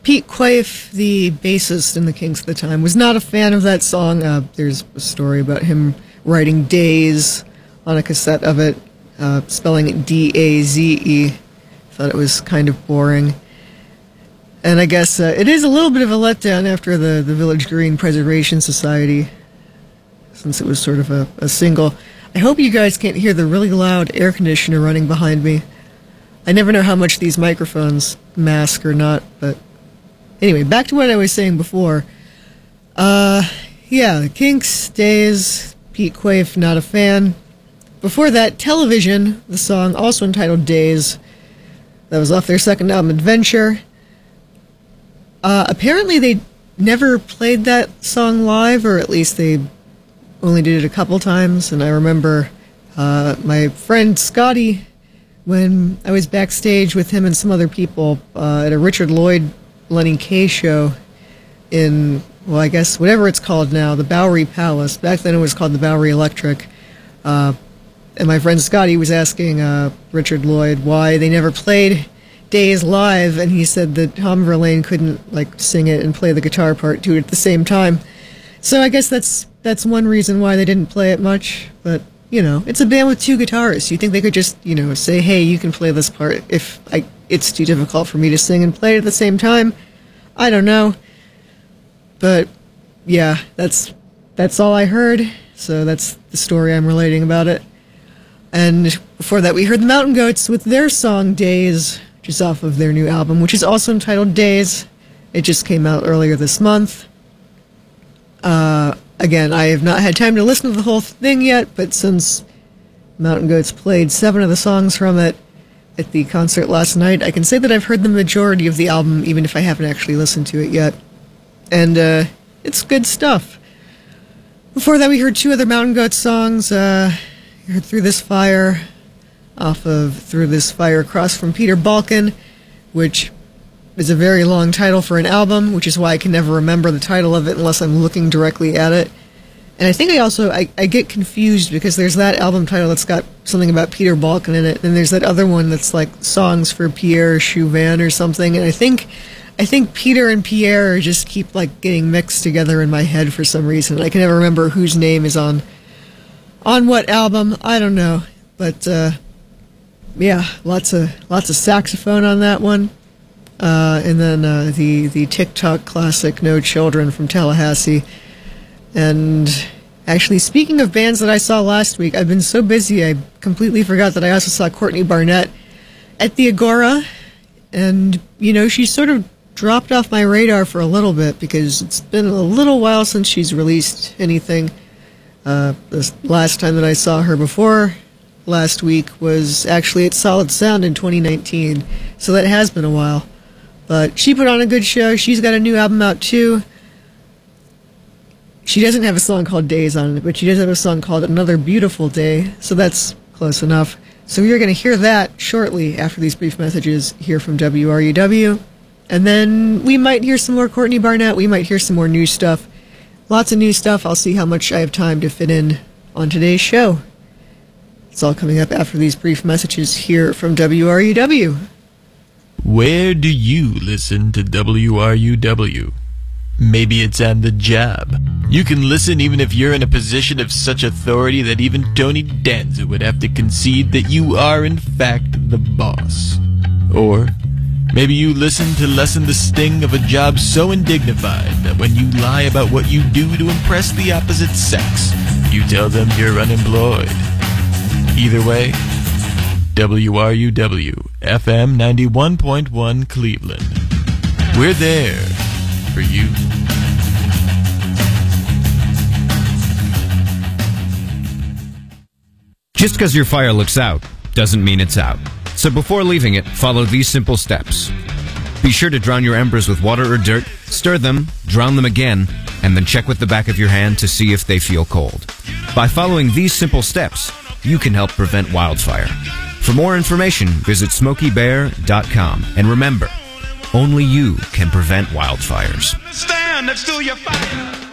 Pete Quaife, the bassist in the Kinks at the time, was not a fan of that song. There's a story about him writing Daze on a cassette of it, spelling it D-A-Z-E. Thought it was kind of boring. And I guess it is a little bit of a letdown after the Village Green Preservation Society, since it was sort of a single. I hope you guys can't hear the really loud air conditioner running behind me. I never know how much these microphones mask or not, but anyway, back to what I was saying before. Yeah, the Kinks, Daze, Pete Quaife, not a fan. Before that, Television, the song also entitled Daze, that was off their second album, Adventure. Apparently they never played that song live, or at least they only did it a couple times, and I remember my friend Scotty, when I was backstage with him and some other people at a Richard Lloyd Lenny Kaye show in, well, I guess whatever it's called now, the Bowery Palace. Back then it was called the Bowery Electric. And my friend Scotty was asking Richard Lloyd why they never played Daze live, and he said that Tom Verlaine couldn't sing it and play the guitar part to it at the same time. So I guess that's one reason why they didn't play it much. But it's a band with two guitarists. You think they could just say, hey, you can play this part if it's too difficult for me to sing and play it at the same time? I don't know. But yeah, that's all I heard. So that's the story I'm relating about it. And before that, we heard the Mountain Goats with their song Daze, which is off of their new album, which is also entitled Daze. It just came out earlier this month. Again, I have not had time to listen to the whole thing yet, but since Mountain Goats played 7 of the songs from it at the concert last night, I can say that I've heard the majority of the album, even if I haven't actually listened to it yet. And it's good stuff. Before that, we heard 2 other Mountain Goats songs. You heard Through This Fire, off of Through This Fire Across from Peter Balkan, which is a very long title for an album, which is why I can never remember the title of it unless I'm looking directly at it. And I think I get confused because there's that album title that's got something about Peter Balkan in it, and there's that other one that's like Songs for Pierre Chauvin or something, and I think Peter and Pierre just keep getting mixed together in my head for some reason. I can never remember whose name is on what album. I don't know, but yeah, lots of saxophone on that one. And then the TikTok classic No Children from Tallahassee. And actually, speaking of bands that I saw last week, I've been so busy I completely forgot that I also saw Courtney Barnett at the Agora. And, she sort of dropped off my radar for a little bit because it's been a little while since she's released anything. The last time that I saw her before last week was actually at Solid Sound in 2019. So that has been a while. But she put on a good show. She's got a new album out, too. She doesn't have a song called Days on it, but she does have a song called Another Beautiful Day, so that's close enough. So you're going to hear that shortly after these brief messages here from WRUW. And then we might hear some more Courtney Barnett. We might hear some more new stuff. Lots of new stuff. I'll see how much I have time to fit in on today's show. It's all coming up after these brief messages here from WRUW. Where do you listen to WRUW? Maybe it's on the job. You can listen even if you're in a position of such authority that even Tony Danza would have to concede that you are in fact the boss. Or maybe you listen to lessen the sting of a job so undignified that when you lie about what you do to impress the opposite sex, you tell them you're unemployed. Either way, WRUW, FM 91.1 Cleveland. We're there for you. Just because your fire looks out doesn't mean it's out. So before leaving it, follow these simple steps. Be sure to drown your embers with water or dirt, stir them, drown them again, and then check with the back of your hand to see if they feel cold. By following these simple steps, you can help prevent wildfire. For more information, visit SmokeyBear.com. And remember, only you can prevent wildfires. Stand next to your fire.